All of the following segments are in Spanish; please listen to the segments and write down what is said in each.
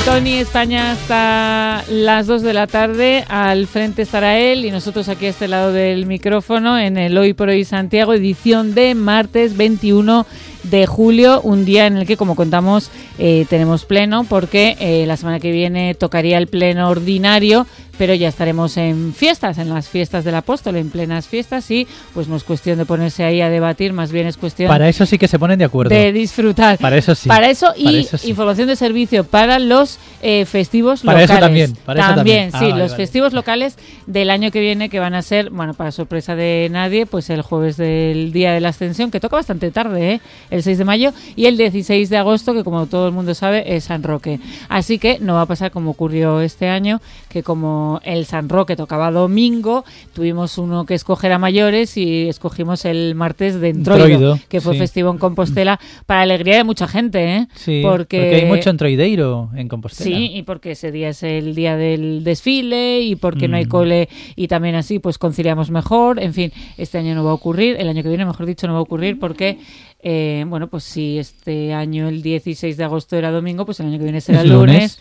Tony España hasta las 2 de la tarde. Al frente estará él y nosotros aquí a este lado del micrófono en el Hoy por Hoy Santiago, edición de martes 21 de julio, un día en el que, como contamos, tenemos pleno porque la semana que viene tocaría el pleno ordinario, pero ya estaremos en fiestas, en las fiestas del Apóstol, en plenas fiestas, y pues no es cuestión de ponerse ahí a debatir, más bien es cuestión... Para eso sí que se ponen de acuerdo. De disfrutar. Para eso sí. Para eso sí. Información de servicio para los festivos para locales. Eso también. Para eso también. Sí, los festivos locales del año que viene, que van a ser, bueno, para sorpresa de nadie, pues el jueves del Día de la Ascensión, que toca bastante tarde, el 6 de mayo, y el 16 de agosto, que como todo el mundo sabe, es San Roque. Así que no va a pasar como ocurrió este año, que como el San Roque tocaba domingo, tuvimos uno que escoger a mayores y escogimos el martes de Entroido, que fue festivo en Compostela, para alegría de mucha gente, ¿eh? Sí, porque hay mucho entroideiro en Compostela. Sí, y porque ese día es el día del desfile y porque no hay cole y también así pues conciliamos mejor. En fin, este año no va a ocurrir, el año que viene, mejor dicho, no va a ocurrir porque... bueno, pues si este año el 16 de agosto era domingo, pues el año que viene será lunes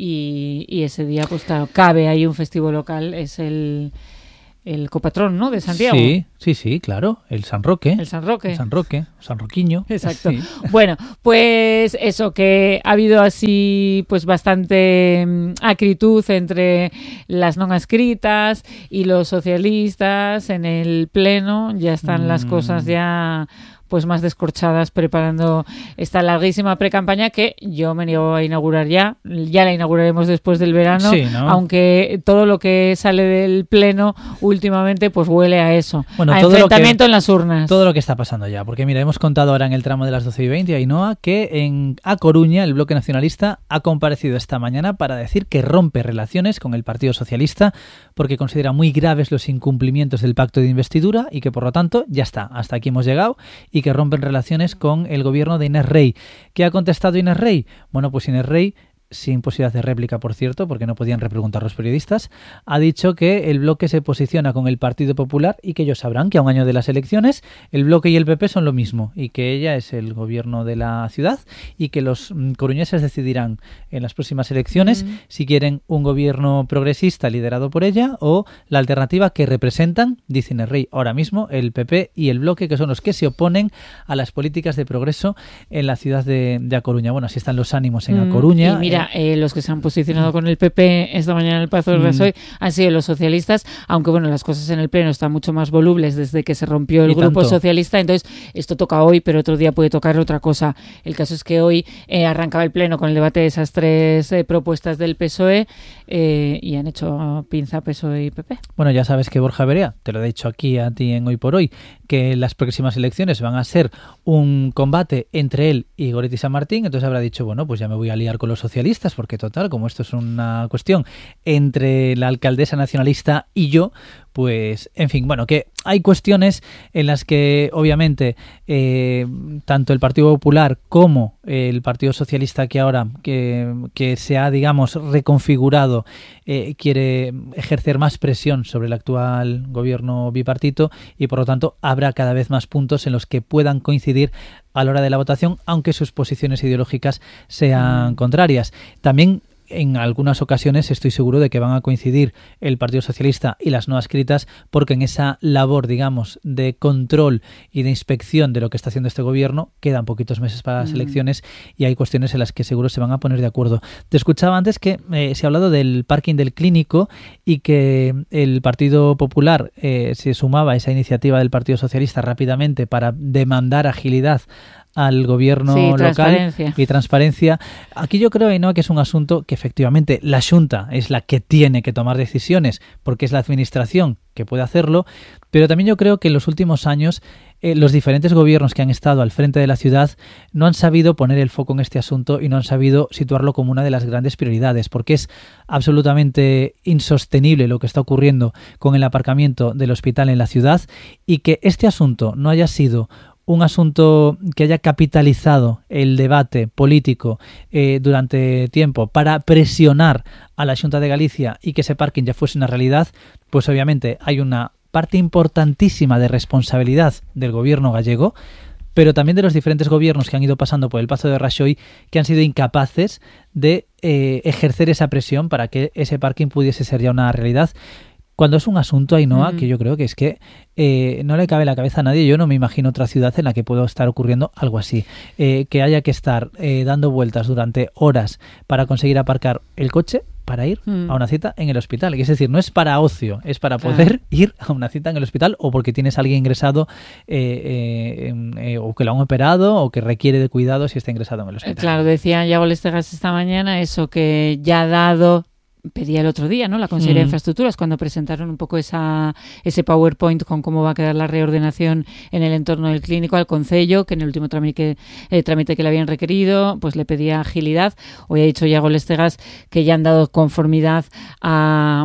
y ese día, pues claro, cabe ahí un festivo local, es el copatrón, ¿no?, de Santiago. Sí, claro, el San Roque. El San Roque. El San Roque, San Roquiño. Exacto. Sí. Bueno, pues eso, que ha habido así pues bastante acritud entre las no escritas y los socialistas en el pleno. Ya están las cosas ya... pues más descorchadas, preparando esta larguísima precampaña que yo me niego a inaugurar ya la inauguraremos después del verano, sí, ¿no? Aunque todo lo que sale del pleno últimamente pues huele a eso, bueno, a enfrentamiento en las urnas. Todo lo que está pasando ya, porque mira, hemos contado ahora en el tramo de las 12:20, Ainhoa, que A Coruña el bloque nacionalista ha comparecido esta mañana para decir que rompe relaciones con el Partido Socialista porque considera muy graves los incumplimientos del pacto de investidura y que por lo tanto ya está, hasta aquí hemos llegado, y que rompen relaciones con el gobierno de Inés Rey. ¿Qué ha contestado Inés Rey? Bueno, pues Inés Rey, sin posibilidad de réplica, por cierto, porque no podían repreguntar los periodistas, ha dicho que el bloque se posiciona con el Partido Popular y que ellos sabrán que a un año de las elecciones el bloque y el PP son lo mismo y que ella es el gobierno de la ciudad y que los coruñeses decidirán en las próximas elecciones si quieren un gobierno progresista liderado por ella o la alternativa que representan, dice Inés Rey, ahora mismo el PP y el bloque, que son los que se oponen a las políticas de progreso en la ciudad de A Coruña. Bueno, así están los ánimos en A Coruña. Y mira, los que se han posicionado con el PP esta mañana en el Pazo del Rasoy han sido los socialistas, aunque bueno, las cosas en el pleno están mucho más volubles desde que se rompió el grupo socialista, entonces esto toca hoy, pero otro día puede tocar otra cosa. El caso es que hoy arrancaba el pleno con el debate de esas tres propuestas del PSOE y han hecho pinza PSOE y PP. Bueno, ya sabes que Borja Berea, te lo he dicho aquí a ti en Hoy por Hoy, que las próximas elecciones van a ser un combate entre él y Goretti San Martín, entonces habrá dicho, bueno, pues ya me voy a liar con los socialistas, porque total, como esto es una cuestión entre la alcaldesa nacionalista y yo, pues, en fin, bueno, que hay cuestiones en las que, obviamente, tanto el Partido Popular como el Partido Socialista, que ahora que se ha, digamos, reconfigurado, quiere ejercer más presión sobre el actual gobierno bipartito y, por lo tanto, habrá cada vez más puntos en los que puedan coincidir a la hora de la votación, aunque sus posiciones ideológicas sean contrarias. También en algunas ocasiones estoy seguro de que van a coincidir el Partido Socialista y las no adscritas, porque en esa labor, digamos, de control y de inspección de lo que está haciendo este gobierno quedan poquitos meses para las elecciones y hay cuestiones en las que seguro se van a poner de acuerdo. Te escuchaba antes que se ha hablado del parking del Clínico y que el Partido Popular se sumaba a esa iniciativa del Partido Socialista rápidamente para demandar agilidad al gobierno local y transparencia. Aquí yo creo, Ainhoa, que es un asunto que efectivamente la Xunta es la que tiene que tomar decisiones porque es la administración que puede hacerlo, pero también yo creo que en los últimos años los diferentes gobiernos que han estado al frente de la ciudad no han sabido poner el foco en este asunto y no han sabido situarlo como una de las grandes prioridades, porque es absolutamente insostenible lo que está ocurriendo con el aparcamiento del hospital en la ciudad y que este asunto no haya sido un asunto que haya capitalizado el debate político durante tiempo para presionar a la Xunta de Galicia y que ese parking ya fuese una realidad, pues obviamente hay una parte importantísima de responsabilidad del gobierno gallego, pero también de los diferentes gobiernos que han ido pasando por el Pazo de Rajoy, que han sido incapaces de ejercer esa presión para que ese parking pudiese ser ya una realidad. Cuando es un asunto, Ainhoa, que yo creo que es que no le cabe la cabeza a nadie. Yo no me imagino otra ciudad en la que pueda estar ocurriendo algo así. Que haya que estar dando vueltas durante horas para conseguir aparcar el coche para ir a una cita en el hospital. Es decir, no es para ocio, es para poder ir a una cita en el hospital, o porque tienes a alguien ingresado o que lo han operado o que requiere de cuidados y está ingresado en el hospital. Claro, decía Iago Lestegas esta mañana eso, que ya ha dado... Pedía el otro día, ¿no? La Consellería de Infraestructuras, cuando presentaron un poco ese PowerPoint con cómo va a quedar la reordenación en el entorno del clínico al Concello, que en el último trámite que le habían requerido, pues le pedía agilidad. Hoy ha dicho Iago Lestegas que ya han dado conformidad a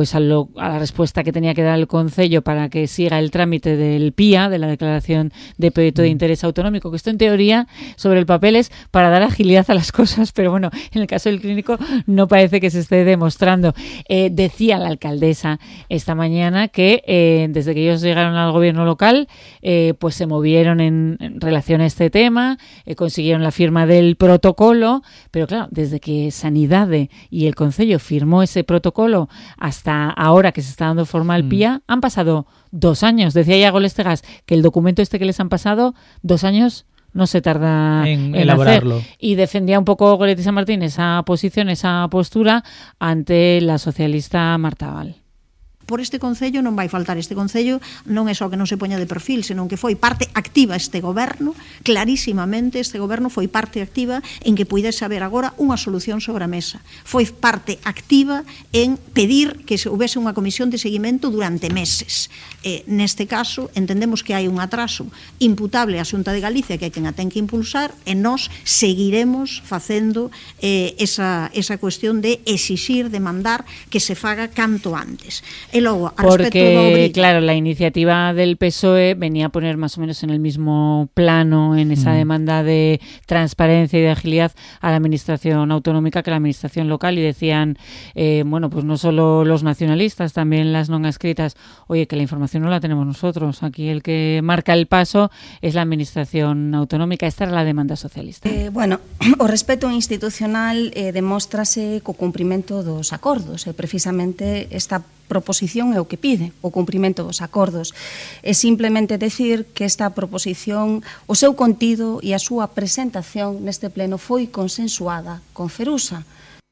la respuesta que tenía que dar el Concello para que siga el trámite del PIA, de la Declaración de Proyecto de Interés Autonómico, que esto en teoría sobre el papel es para dar agilidad a las cosas, pero bueno, en el caso del clínico no parece que se esté demostrando. Decía la alcaldesa esta mañana que desde que ellos llegaron al gobierno local pues se movieron en relación a este tema, consiguieron la firma del protocolo, pero claro, desde que Sanidade y el Concello firmó ese protocolo hasta ahora que se está dando forma al PIA, han pasado 2 años. Decía Iago Lestegas que el documento que les han pasado 2 años no se tarda en elaborarlo. Hacer. Y defendía un poco Goretti San Martín esa posición, esa postura ante la socialista Marta Val. Por este Concello non vai faltar. Este Concello non é só que non se poña de perfil, senón que foi parte activa este goberno, clarísimamente este goberno foi parte activa en que puidese haber agora unha solución sobre a mesa. Foi parte activa en pedir que se houvese unha comisión de seguimento durante meses. Neste caso, entendemos que hai un atraso imputable á Xunta de Galicia, que é quen a ten que impulsar, e nós seguiremos facendo esa cuestión de exixir, demandar que se faga canto antes. Porque, claro, la iniciativa del PSOE venía a poner más o menos en el mismo plano, en esa demanda de transparencia y de agilidad a la administración autonómica que a la administración local, y decían, pues no solo los nacionalistas, también las non adscritas, oye, que la información no la tenemos nosotros, aquí el que marca el paso es la administración autonómica. Esta era la demanda socialista. O respeto institucional demóstrase co cumprimento dos acordos, e precisamente esta proposición é o que pide, o cumprimento dos acordos. É simplemente decir que esta proposición, o seu contido e a súa presentación neste pleno foi consensuada con Ferusa.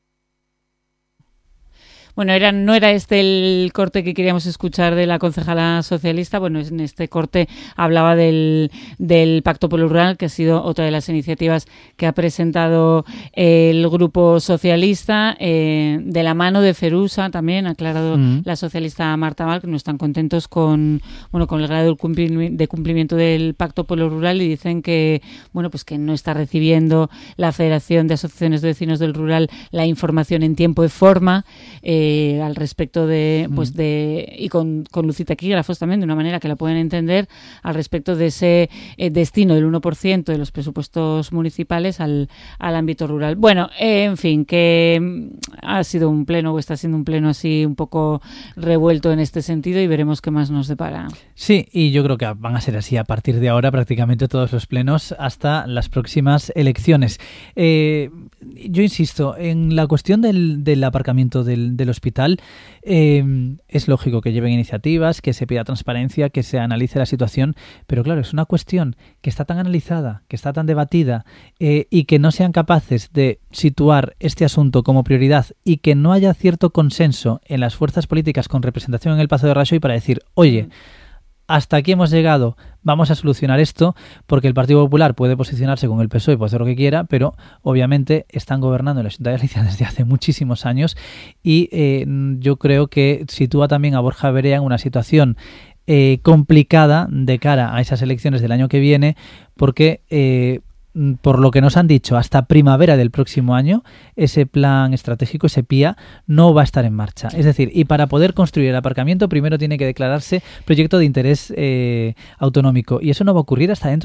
Bueno, no era este el corte que queríamos escuchar de la concejala socialista. Bueno, en este corte hablaba del Pacto por lo Rural, que ha sido otra de las iniciativas que ha presentado el Grupo Socialista, de la mano de Ferusa también, ha aclarado la socialista Marta Val, que no están contentos con el grado de cumplimiento del Pacto por lo Rural, y dicen que, pues que no está recibiendo la Federación de Asociaciones de Vecinos del Rural la información en tiempo y forma, al respecto y con luz y taquígrafos también, de una manera que la pueden entender, al respecto de ese destino del 1% de los presupuestos municipales al ámbito rural. Bueno, en fin, que ha sido un pleno, o está siendo un pleno así un poco revuelto en este sentido, y veremos qué más nos depara. Sí, y yo creo que van a ser así a partir de ahora prácticamente todos los plenos hasta las próximas elecciones. Yo insisto, en la cuestión del aparcamiento del hospital, es lógico que lleven iniciativas, que se pida transparencia, que se analice la situación, pero claro, es una cuestión que está tan analizada, que está tan debatida, y que no sean capaces de situar este asunto como prioridad, y que no haya cierto consenso en las fuerzas políticas con representación en el Pazo de Rajoy para decir, oye, hasta aquí hemos llegado, vamos a solucionar esto, porque el Partido Popular puede posicionarse con el PSOE y puede hacer lo que quiera, pero obviamente están gobernando en la Xunta de Galicia desde hace muchísimos años, y yo creo que sitúa también a Borja Verea en una situación complicada de cara a esas elecciones del año que viene, porque por lo que nos han dicho, hasta primavera del próximo año, ese plan estratégico, ese PIA, no va a estar en marcha. Es decir, y para poder construir el aparcamiento, primero tiene que declararse proyecto de interés autonómico. Y eso no va a ocurrir hasta dentro de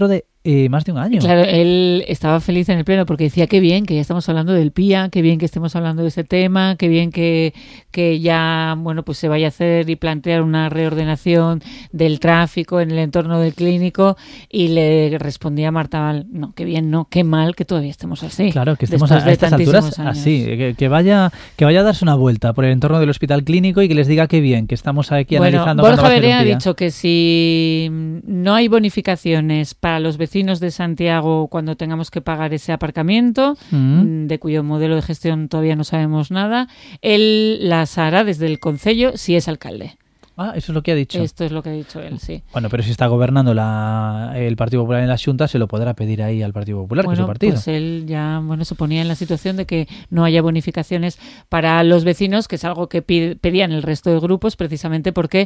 más de un año. Claro, él estaba feliz en el pleno porque decía qué bien que ya estamos hablando del PIA, qué bien que estemos hablando de ese tema, qué bien que ya, bueno, pues se vaya a hacer y plantear una reordenación del tráfico en el entorno del clínico, y le respondía Marta Val, no, qué bien, no, qué mal que todavía estemos así. Claro, que estemos a estas alturas así, que vaya a darse una vuelta por el entorno del hospital clínico y que les diga qué bien, que estamos aquí analizando. Borja Verea ha dicho que si no hay bonificaciones para los vecinos de Santiago cuando tengamos que pagar ese aparcamiento, de cuyo modelo de gestión todavía no sabemos nada, él las hará desde el concello si es alcalde. Ah, eso es lo que ha dicho. Esto es lo que ha dicho él, sí. Bueno, pero si está gobernando el Partido Popular en la Xunta, se lo podrá pedir ahí al Partido Popular, que es su partido. Pues él ya, se ponía en la situación de que no haya bonificaciones para los vecinos, que es algo que pedían el resto de grupos, precisamente porque,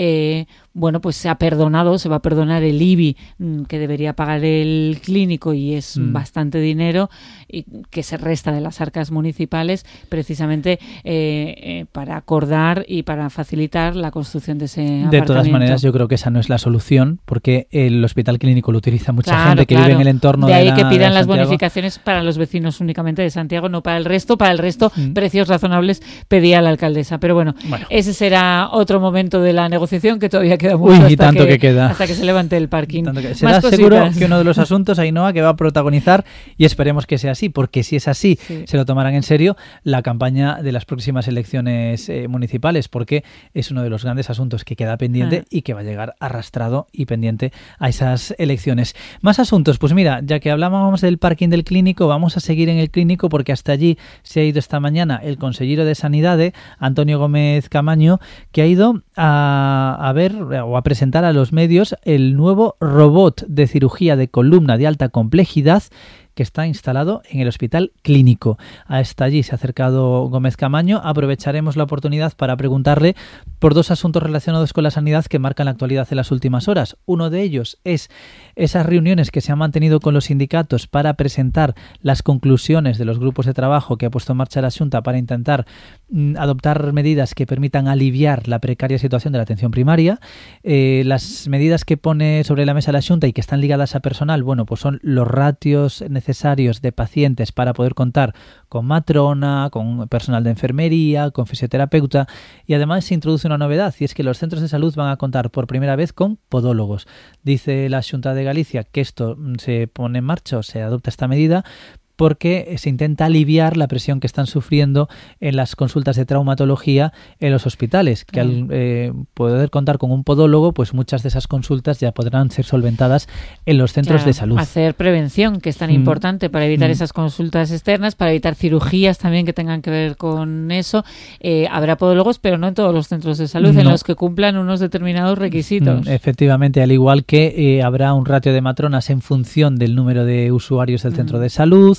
pues se va a perdonar el IBI que debería pagar el clínico, y es bastante dinero, y que se resta de las arcas municipales, precisamente para acordar y para facilitar la construcción de ese aparcamiento. De todas maneras, yo creo que esa no es la solución, porque el hospital clínico lo utiliza mucha gente que vive en el entorno de ahí que pidan las bonificaciones para los vecinos únicamente de Santiago, no para el resto. Para el resto, precios razonables pedía la alcaldesa. Pero bueno, ese será otro momento de la negociación, que todavía queda mucho hasta que se levante el parking. Será seguro que uno de los asuntos, Ainhoa, que va a protagonizar, y esperemos que sea así, porque si es así, se lo tomarán en serio, la campaña de las próximas elecciones municipales, porque es uno de los grandes asuntos que queda pendiente y que va a llegar arrastrado y pendiente a esas elecciones. Más asuntos, pues mira, ya que hablábamos del parking del clínico, vamos a seguir en el clínico, porque hasta allí se ha ido esta mañana el consellero de Sanidade, Antonio Gómez Camaño, que ha ido a ver o a presentar a los medios el nuevo robot de cirugía de columna de alta complejidad que está instalado en el hospital clínico. Hasta allí se ha acercado Gómez Camaño. Aprovecharemos la oportunidad para preguntarle por dos asuntos relacionados con la sanidad que marcan la actualidad en las últimas horas. Uno de ellos es esas reuniones que se han mantenido con los sindicatos para presentar las conclusiones de los grupos de trabajo que ha puesto en marcha la Xunta para intentar adoptar medidas que permitan aliviar la precaria situación de la atención primaria. Las medidas que pone sobre la mesa la Xunta y que están ligadas a personal, pues son los ratios necesarios de pacientes para poder contar con matrona, con personal de enfermería, con fisioterapeuta, y además se introduce una novedad, y es que los centros de salud van a contar por primera vez con podólogos. Dice la Xunta de Galicia que esto se pone en marcha o se adopta esta medida porque se intenta aliviar la presión que están sufriendo en las consultas de traumatología en los hospitales, que al poder contar con un podólogo, pues muchas de esas consultas ya podrán ser solventadas en los centros de salud. Hacer prevención, que es tan importante para evitar esas consultas externas, para evitar cirugías también que tengan que ver con eso. Habrá podólogos, pero no en todos los centros de salud, en los que cumplan unos determinados requisitos. Efectivamente, al igual que habrá un ratio de matronas en función del número de usuarios del centro de salud.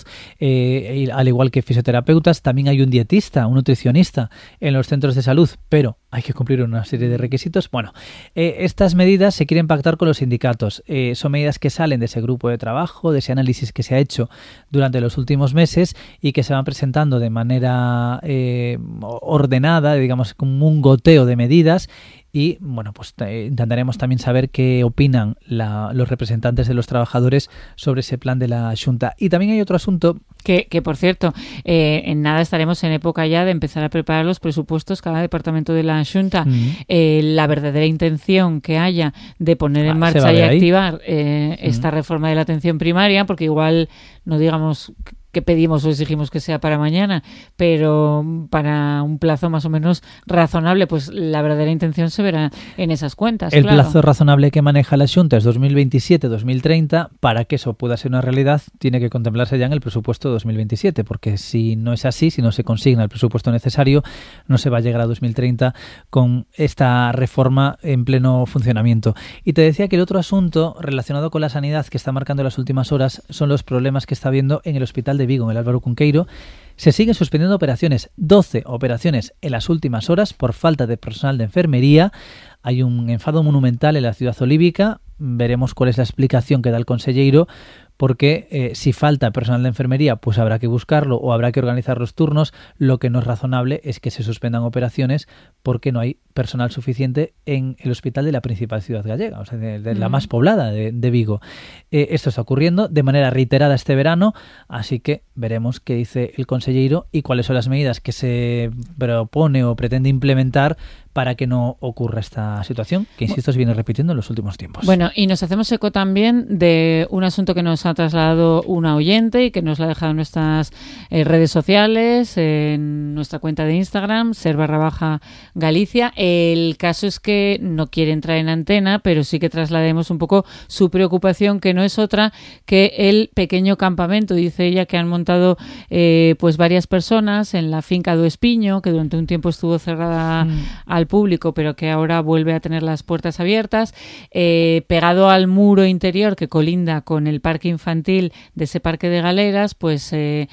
Al igual que fisioterapeutas, también hay un dietista, un nutricionista en los centros de salud, pero hay que cumplir una serie de requisitos. Estas medidas se quieren pactar con los sindicatos. Son medidas que salen de ese grupo de trabajo, de ese análisis que se ha hecho durante los últimos meses y que se van presentando de manera ordenada, digamos, como un goteo de medidas. Y intentaremos también saber qué opinan los representantes de los trabajadores sobre ese plan de la Xunta. Y también hay otro asunto que por cierto, en nada estaremos en época ya de empezar a preparar los presupuestos cada departamento de la Xunta. La verdadera intención que haya de poner en marcha y activar esta reforma de la atención primaria, porque igual no digamos que pedimos o exigimos que sea para mañana, pero para un plazo más o menos razonable, pues la verdadera intención se verá en esas cuentas. El plazo razonable que maneja la Xunta es 2027-2030. Para que eso pueda ser una realidad, tiene que contemplarse ya en el presupuesto 2027, porque si no es así, si no se consigna el presupuesto necesario, no se va a llegar a 2030 con esta reforma en pleno funcionamiento. Y te decía que el otro asunto relacionado con la sanidad que está marcando las últimas horas son los problemas que está habiendo en el hospital de Vigo, en el Álvaro Cunqueiro. Se siguen suspendiendo operaciones, 12 operaciones en las últimas horas por falta de personal de enfermería. Hay un enfado monumental en la ciudad olívica. Veremos cuál es la explicación que da el consellero, porque si falta personal de enfermería, pues habrá que buscarlo o habrá que organizar los turnos. Lo que no es razonable es que se suspendan operaciones porque no hay personal suficiente en el hospital de la principal ciudad gallega, o sea, de la más poblada de Vigo. Esto está ocurriendo de manera reiterada este verano, así que veremos qué dice el conselleiro y cuáles son las medidas que se propone o pretende implementar para que no ocurra esta situación, que insisto, se viene repitiendo en los últimos tiempos. Bueno, y nos hacemos eco también de un asunto que nos ha trasladado una oyente y que nos lo ha dejado en nuestras redes sociales, en nuestra cuenta de Instagram, ser_Galicia. El caso es que no quiere entrar en antena, pero sí que traslademos un poco su preocupación, que no es otra que el pequeño campamento, dice ella, que han montado pues varias personas en la finca do Espiño, que durante un tiempo estuvo cerrada al público, pero que ahora vuelve a tener las puertas abiertas, pegado al muro interior que colinda con el parque infantil de ese parque de Galeras, pues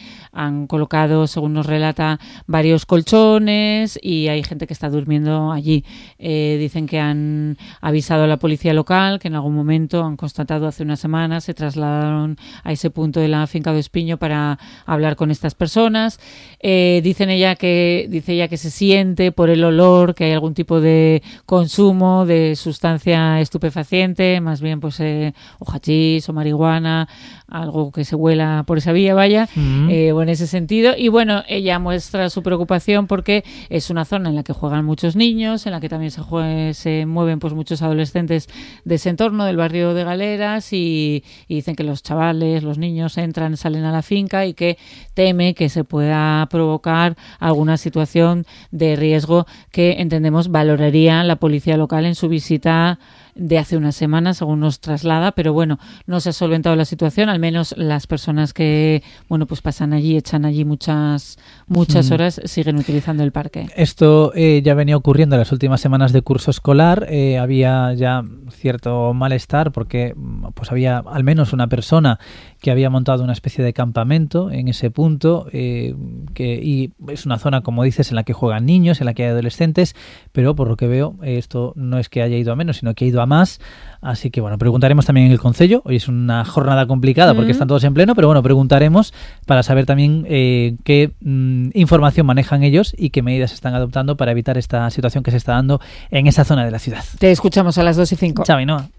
han colocado, según nos relata, varios colchones y hay gente que está durmiendo allí. Dicen que han avisado a la policía local, que en algún momento han constatado hace unas semanas, se trasladaron a ese punto de la finca de Espiño para hablar con estas personas. Dice ella que se siente por el olor que hay algún tipo de consumo de sustancia estupefaciente, más bien pues o hachís o marihuana, algo que se huela por esa vía, vaya, o en ese sentido. Y bueno, ella muestra su preocupación porque es una zona en la que juegan muchos niños, en la que también se mueven pues muchos adolescentes de ese entorno del barrio de Galeras y dicen que los chavales, los niños entran, salen a la finca y que teme que se pueda provocar alguna situación de riesgo que entendemos valoraría la policía local en su visita de hace unas semanas, según nos traslada, pero bueno, no se ha solventado la situación, al menos las personas que, bueno, pues pasan allí, echan allí muchas horas, siguen utilizando el parque. Esto ya venía ocurriendo en las últimas semanas de curso escolar, había ya cierto malestar porque pues había al menos una persona que había montado una especie de campamento en ese punto, y es una zona, como dices, en la que juegan niños, en la que hay adolescentes, pero por lo que veo, esto no es que haya ido a menos, sino que ha ido a más. Así que bueno, preguntaremos también en el concello. Hoy es una jornada complicada porque están todos en pleno, pero bueno, preguntaremos para saber también qué información manejan ellos y qué medidas están adoptando para evitar esta situación que se está dando en esa zona de la ciudad. Te escuchamos a las 2:05. Chao, Ainhoa.